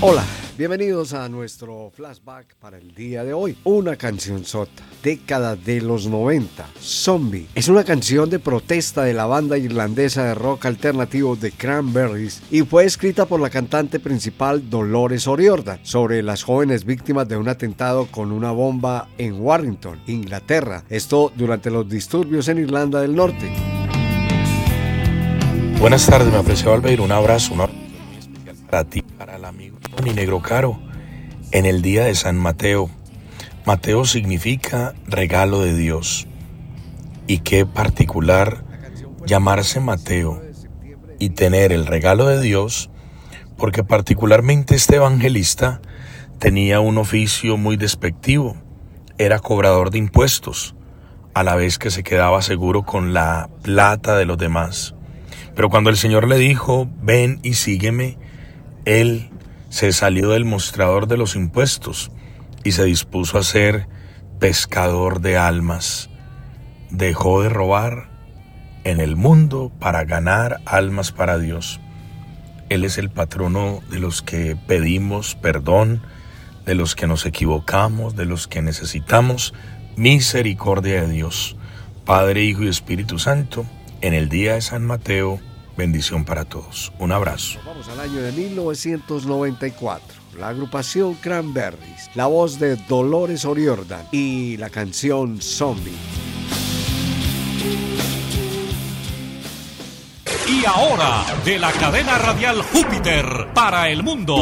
Hola, bienvenidos a nuestro flashback para el día de hoy. Una cancionzota, década de los 90, Zombie. Es una canción de protesta de la banda irlandesa de rock alternativo The Cranberries y fue escrita por la cantante principal Dolores O'Riordan sobre las jóvenes víctimas de un atentado con una bomba en Warrington, Inglaterra. Esto durante los disturbios en Irlanda del Norte. Buenas tardes, mi apreciado Albeiro. Un abrazo muy especial para ti, para el amigo mi negro caro, en el día de San Mateo. Mateo significa regalo de Dios. Y qué particular llamarse Mateo y tener el regalo de Dios, porque particularmente este evangelista tenía un oficio muy despectivo. Era cobrador de impuestos, a la vez que se quedaba seguro con la plata de los demás. Pero cuando el Señor le dijo, ven y sígueme, él se salió del mostrador de los impuestos y se dispuso a ser pescador de almas. Dejó de robar en el mundo para ganar almas para Dios. Él es el patrono de los que pedimos perdón, de los que nos equivocamos, de los que necesitamos misericordia de Dios. Padre, Hijo y Espíritu Santo, en el día de San Mateo, bendición para todos. Un abrazo. Vamos al año de 1994. La agrupación Cranberries, la voz de Dolores O'Riordan y la canción Zombie. Y ahora, de la cadena radial Júpiter para el mundo,